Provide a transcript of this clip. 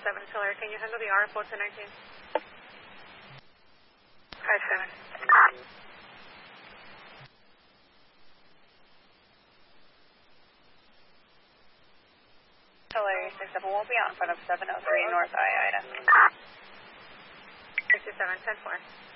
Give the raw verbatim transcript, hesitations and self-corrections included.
seven, Tiller, can you handle the R F O two nineteen? five seven. Tiller, six seven, we'll be out in front of seven oh three North I, Ida. six seven, ten four.